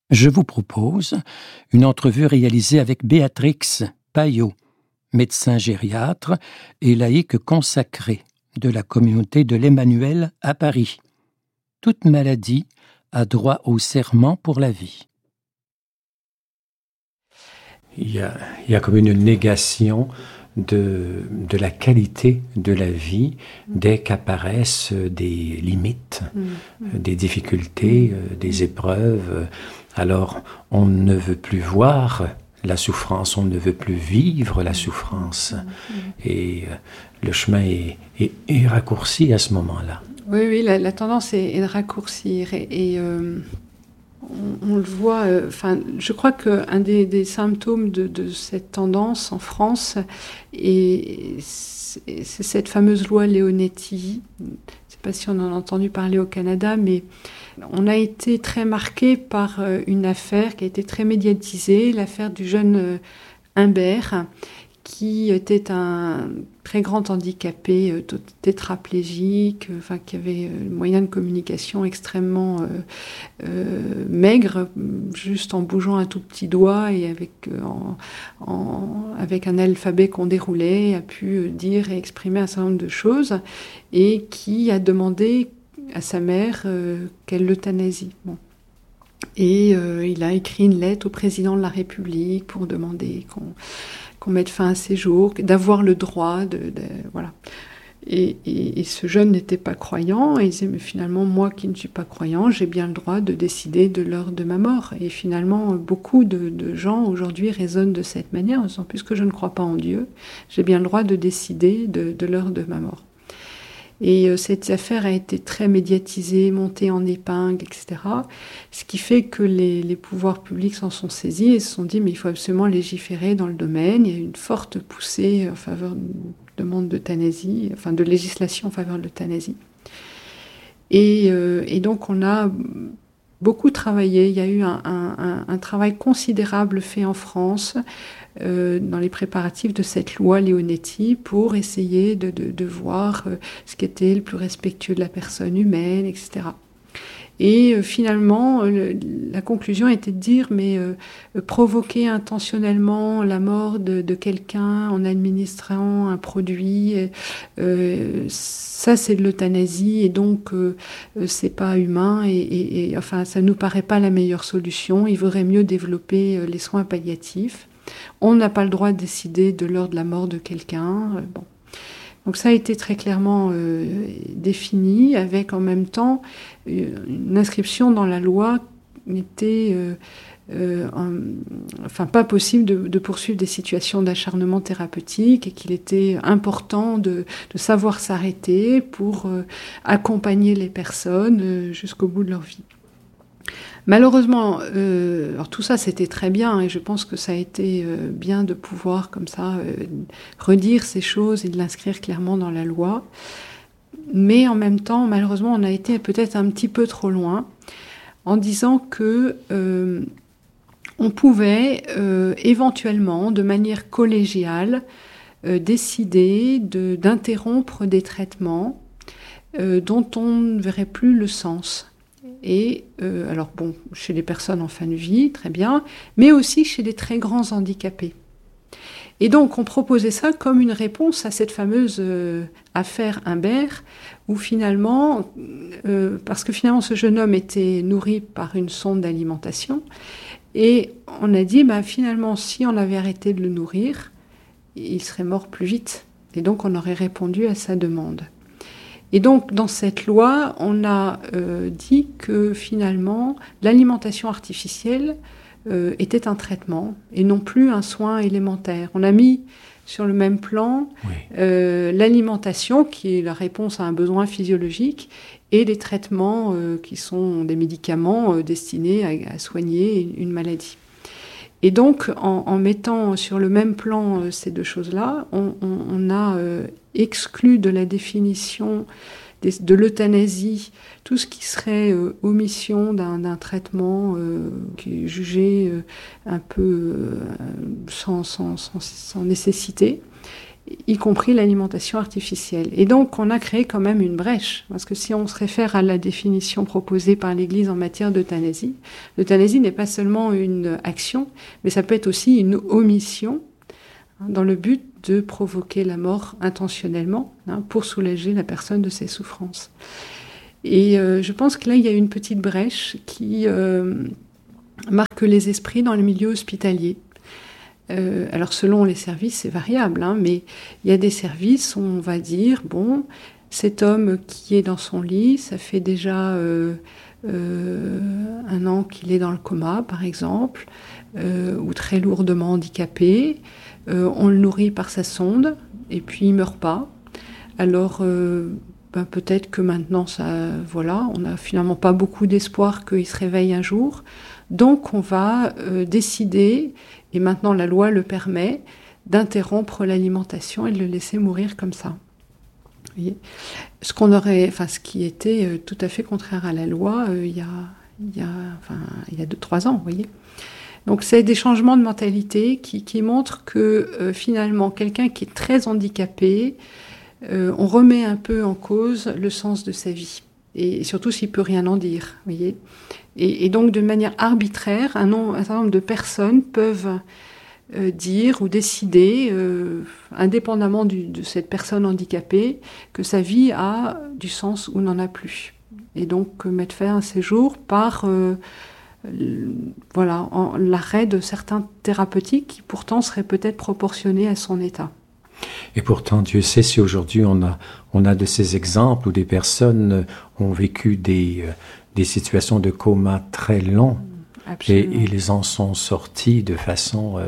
Je vous propose une entrevue réalisée avec Béatrix Payot, médecin gériatre et laïque consacré de la communauté de l'Emmanuel à Paris. Toute maladie a droit au serment pour la vie. Il y a comme une négation de la qualité de la vie dès qu'apparaissent des limites, des difficultés, des épreuves. Alors, on ne veut plus voir la souffrance, on ne veut plus vivre la souffrance. Et le chemin est raccourci à ce moment-là. Oui, la tendance est de raccourcir. Et on le voit, je crois qu'un des symptômes de cette tendance en France, c'est cette fameuse loi Leonetti. Je ne sais pas si on en a entendu parler au Canada, mais on a été très marqué par une affaire qui a été très médiatisée, l'affaire du jeune Humbert, qui était un très grand handicapé, tétraplégique, qui avait un moyen de communication extrêmement maigre, juste en bougeant un tout petit doigt et avec un alphabet qu'on déroulait, a pu dire et exprimer un certain nombre de choses, et qui a demandé à sa mère qu'elle l'euthanasie. Bon. Et il a écrit une lettre au président de la République pour demander qu'on mette fin à ses jours, d'avoir le droit voilà. Et ce jeune n'était pas croyant, et il disait, mais finalement, moi qui ne suis pas croyant, j'ai bien le droit de décider de l'heure de ma mort. Et finalement, beaucoup de gens aujourd'hui raisonnent de cette manière, en disant, puisque je ne crois pas en Dieu, j'ai bien le droit de décider de l'heure de ma mort. Et cette affaire a été très médiatisée, montée en épingle, etc. Ce qui fait que les pouvoirs publics s'en sont saisis et se sont dit, mais il faut absolument légiférer dans le domaine. Il y a eu une forte poussée en faveur d'une demande d'euthanasie, de législation en faveur de l'euthanasie. Et donc on a beaucoup travaillé. Il y a eu un travail considérable fait en France dans les préparatifs de cette loi Leonetti pour essayer de voir ce qui était le plus respectueux de la personne humaine, etc. Et finalement, la conclusion était de dire, mais provoquer intentionnellement la mort de quelqu'un en administrant un produit, ça c'est de l'euthanasie, et donc c'est pas humain, et ça nous paraît pas la meilleure solution. Il vaudrait mieux développer les soins palliatifs. On n'a pas le droit de décider de l'heure de la mort de quelqu'un. Bon. Donc ça a été très clairement défini, avec en même temps une inscription dans la loi n'était pas possible de poursuivre des situations d'acharnement thérapeutique, et qu'il était important de savoir s'arrêter pour accompagner les personnes jusqu'au bout de leur vie. Malheureusement, alors tout ça c'était très bien, et je pense que ça a été bien de pouvoir comme ça redire ces choses et de l'inscrire clairement dans la loi. Mais en même temps, malheureusement, on a été peut-être un petit peu trop loin en disant que on pouvait éventuellement, de manière collégiale, décider d'interrompre des traitements dont on ne verrait plus le sens. Et alors bon, chez les personnes en fin de vie, très bien, mais aussi chez les très grands handicapés. Et donc on proposait ça comme une réponse à cette fameuse affaire Humbert, où finalement, parce que finalement ce jeune homme était nourri par une sonde d'alimentation, et on a dit, finalement, si on avait arrêté de le nourrir, il serait mort plus vite. Et donc on aurait répondu à sa demande. Et donc, dans cette loi, on a dit que finalement, l'alimentation artificielle était un traitement et non plus un soin élémentaire. On a mis sur le même plan l'alimentation, qui est la réponse à un besoin physiologique, et les traitements qui sont des médicaments destinés à soigner une maladie. Et donc, en mettant sur le même plan ces deux choses-là, on a exclu de la définition de l'euthanasie tout ce qui serait omission d'un traitement qui est jugé un peu sans nécessité. y compris l'alimentation artificielle. Et donc, on a créé quand même une brèche, parce que si on se réfère à la définition proposée par l'Église en matière d'euthanasie, l'euthanasie n'est pas seulement une action, mais ça peut être aussi une omission, dans le but de provoquer la mort intentionnellement, pour soulager la personne de ses souffrances. Et je pense que là, il y a une petite brèche qui marque les esprits dans le milieu hospitalier. Alors selon les services, c'est variable, mais il y a des services où on va dire, bon, cet homme qui est dans son lit, ça fait déjà 1 an qu'il est dans le coma, par exemple, ou très lourdement handicapé, on le nourrit par sa sonde, et puis il ne meurt pas. Alors peut-être que maintenant, on n'a finalement pas beaucoup d'espoir qu'il se réveille un jour. Donc on va décider, et maintenant la loi le permet, d'interrompre l'alimentation et de le laisser mourir comme ça. Vous voyez ? Ce qui était tout à fait contraire à la loi il y a 2-3 ans, vous voyez. Donc c'est des changements de mentalité qui montrent que finalement quelqu'un qui est très handicapé, on remet un peu en cause le sens de sa vie. Et surtout s'il ne peut rien en dire, vous voyez. Et donc, de manière arbitraire, un certain nombre de personnes peuvent dire ou décider, indépendamment de cette personne handicapée, que sa vie a du sens ou n'en a plus. Et donc, mettre fin à ses jours par l'arrêt de certains thérapeutiques qui pourtant seraient peut-être proportionnés à son état. Et pourtant, Dieu sait si aujourd'hui on a de ces exemples où des personnes ont vécu des situations de coma très longs et ils en sont sortis de façon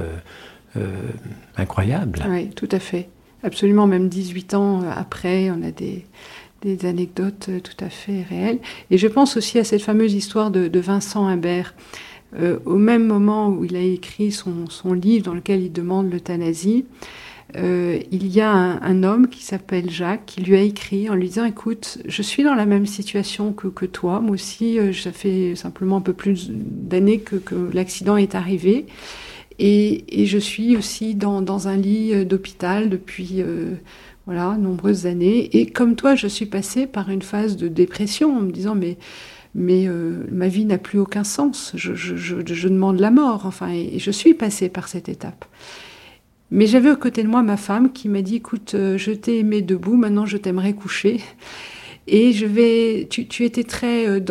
incroyable. Oui, tout à fait. Absolument, même 18 ans après, on a des anecdotes tout à fait réelles. Et je pense aussi à cette fameuse histoire de Vincent Imbert. Au même moment où il a écrit son livre dans lequel il demande l'euthanasie, il y a un homme qui s'appelle Jacques qui lui a écrit en lui disant « Écoute, je suis dans la même situation que toi, moi aussi, ça fait simplement un peu plus d'années que l'accident est arrivé et je suis aussi dans un lit d'hôpital depuis nombreuses années et comme toi, je suis passée par une phase de dépression en me disant « mais ma vie n'a plus aucun sens, je demande la mort, et je suis passée par cette étape. » Mais j'avais à côté de moi ma femme qui m'a dit « Écoute, je t'ai aimé debout, maintenant je t'aimerais coucher. Et tu étais très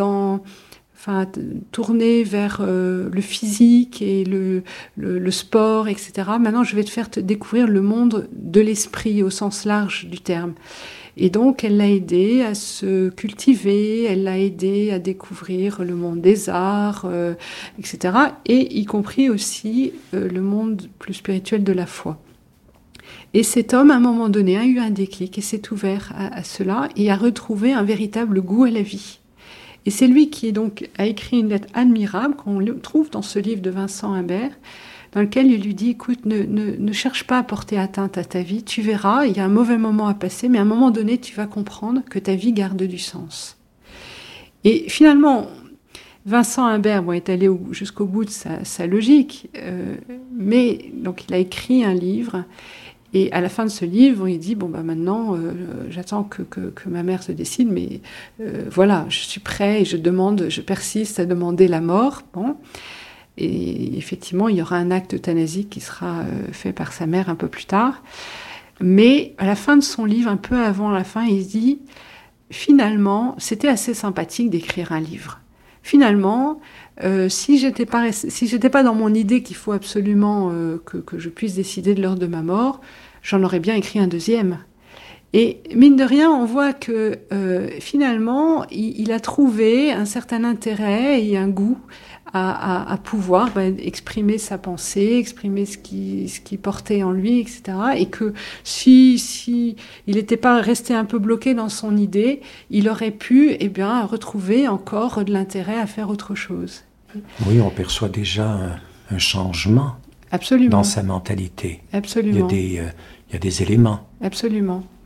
tournée vers le physique et le sport, etc. Maintenant, je vais te faire découvrir le monde de l'esprit au sens large du terme. » Et donc, elle l'a aidé à se cultiver, elle l'a aidé à découvrir le monde des arts, etc. Et y compris aussi le monde plus spirituel de la foi. Et cet homme, à un moment donné, a eu un déclic et s'est ouvert à cela et a retrouvé un véritable goût à la vie. Et c'est lui qui a écrit une lettre admirable qu'on trouve dans ce livre de Vincent Imbert, dans lequel il lui dit « Écoute, ne cherche pas à porter atteinte à ta vie, tu verras, il y a un mauvais moment à passer, mais à un moment donné, tu vas comprendre que ta vie garde du sens. » Et finalement, Vincent Imbert est allé jusqu'au bout de sa logique, mais donc il a écrit un livre, et à la fin de ce livre, il dit « Bon, maintenant, j'attends que ma mère se décide, mais je suis prêt et je persiste à demander la mort. » Bon. Et effectivement, il y aura un acte euthanasique qui sera fait par sa mère un peu plus tard. Mais à la fin de son livre, un peu avant la fin, il se dit « Finalement, c'était assez sympathique d'écrire un livre. Finalement, si j'étais pas dans mon idée qu'il faut absolument que je puisse décider de l'heure de ma mort, j'en aurais bien écrit un deuxième. » Et mine de rien, on voit que finalement, il a trouvé un certain intérêt et un goût à pouvoir exprimer sa pensée, exprimer ce qui portait en lui, etc. Et que si il n'était pas resté un peu bloqué dans son idée, il aurait pu retrouver encore de l'intérêt à faire autre chose. Oui, on perçoit déjà un changement. Absolument. Dans sa mentalité. Absolument. Il y a des éléments. Absolument.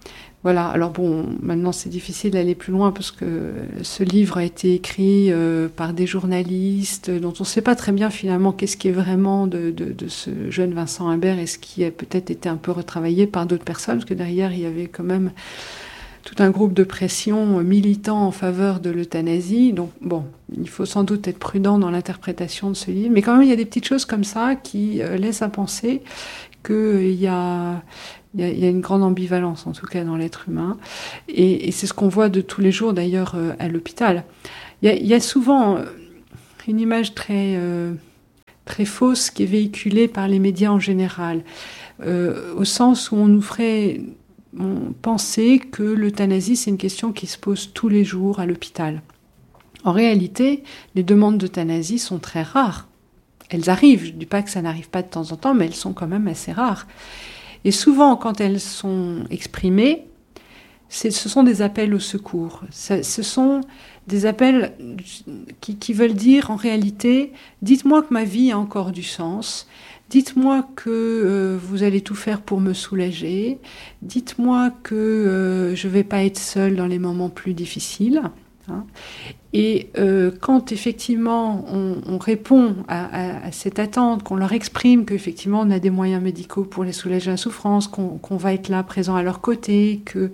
Voilà, alors bon, maintenant c'est difficile d'aller plus loin parce que ce livre a été écrit par des journalistes dont on ne sait pas très bien finalement qu'est-ce qui est vraiment de ce jeune Vincent Imbert et ce qui a peut-être été un peu retravaillé par d'autres personnes, parce que derrière il y avait quand même tout un groupe de pression militant en faveur de l'euthanasie. Donc bon, il faut sans doute être prudent dans l'interprétation de ce livre, mais quand même il y a des petites choses comme ça qui laissent à penser qu'il y a une grande ambivalence, en tout cas, dans l'être humain. Et c'est ce qu'on voit de tous les jours, d'ailleurs, à l'hôpital. Il y a souvent une image très fausse qui est véhiculée par les médias en général, au sens où on nous ferait penser que l'euthanasie, c'est une question qui se pose tous les jours à l'hôpital. En réalité, les demandes d'euthanasie sont très rares. Elles arrivent, je ne dis pas que ça n'arrive pas de temps en temps, mais elles sont quand même assez rares. Et souvent, quand elles sont exprimées, ce sont des appels au secours. Ce sont des appels qui veulent dire, en réalité, dites-moi que ma vie a encore du sens, dites-moi que vous allez tout faire pour me soulager, dites-moi que je ne vais pas être seule dans les moments plus difficiles. Hein. Et quand effectivement on répond à cette attente, qu'on leur exprime qu'effectivement on a des moyens médicaux pour les soulager la souffrance, qu'on va être là présent à leur côté, que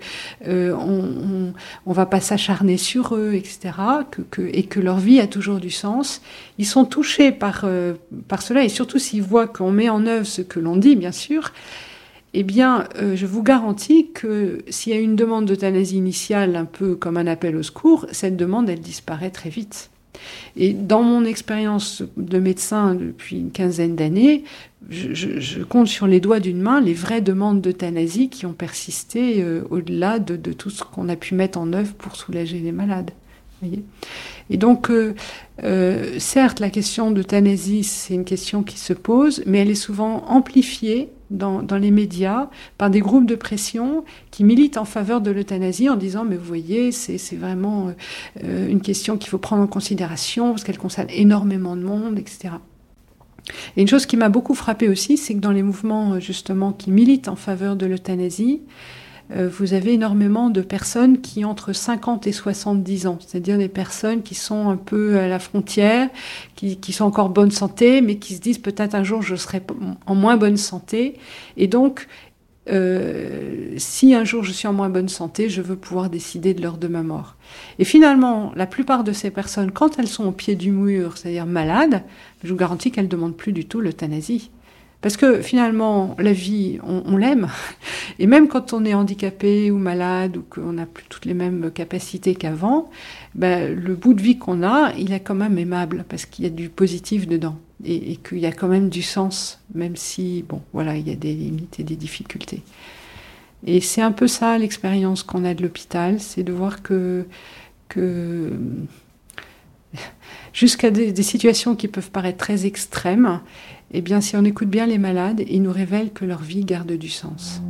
on va pas s'acharner sur eux, etc., et que leur vie a toujours du sens, ils sont touchés par cela, et surtout s'ils voient qu'on met en œuvre ce que l'on dit, bien sûr. Eh bien, je vous garantis que s'il y a une demande d'euthanasie initiale, un peu comme un appel au secours, cette demande, elle disparaît très vite. Et dans mon expérience de médecin depuis une quinzaine d'années, je compte sur les doigts d'une main les vraies demandes d'euthanasie qui ont persisté au-delà de tout ce qu'on a pu mettre en œuvre pour soulager les malades. Voyez. Et donc, certes, la question d'euthanasie, c'est une question qui se pose, mais elle est souvent amplifiée dans les médias par des groupes de pression qui militent en faveur de l'euthanasie en disant mais vous voyez c'est vraiment une question qu'il faut prendre en considération parce qu'elle concerne énormément de monde, etc. Et une chose qui m'a beaucoup frappée aussi, c'est que dans les mouvements justement qui militent en faveur de l'euthanasie, vous avez énormément de personnes qui ont entre 50 et 70 ans, c'est-à-dire des personnes qui sont un peu à la frontière, qui sont encore en bonne santé, mais qui se disent peut-être un jour je serai en moins bonne santé. Et donc, si un jour je suis en moins bonne santé, je veux pouvoir décider de l'heure de ma mort. Et finalement, la plupart de ces personnes, quand elles sont au pied du mur, c'est-à-dire malades, je vous garantis qu'elles ne demandent plus du tout l'euthanasie. Parce que finalement, la vie, on l'aime. Et même quand on est handicapé ou malade ou qu'on n'a plus toutes les mêmes capacités qu'avant, le bout de vie qu'on a, il est quand même aimable parce qu'il y a du positif dedans. Et qu'il y a quand même du sens, même si, bon, voilà, il y a des limites et des difficultés. Et c'est un peu ça l'expérience qu'on a de l'hôpital, c'est de voir que jusqu'à des situations qui peuvent paraître très extrêmes, eh bien, si on écoute bien les malades, ils nous révèlent que leur vie garde du sens.